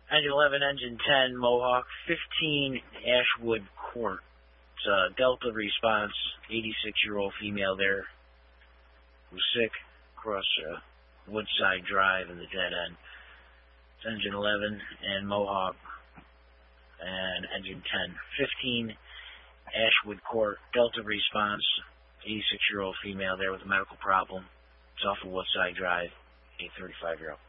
Engine 11, engine 10, Mohawk, 15, Ashwood Court. It's Delta response, 86-year-old female there, was sick, across Woodside Drive in the dead end. It's engine 11 and Mohawk, and engine 10. 15, Ashwood Court, Delta response, 86-year-old female there with a medical problem. It's off of Woodside Drive, 835-year-old.